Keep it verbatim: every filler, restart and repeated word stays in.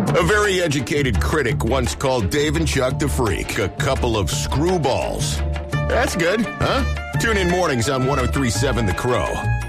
A very educated critic once called Dave and Chuck the Freak a couple of screwballs. That's good, huh? Tune in mornings on one oh three point seven The Crow.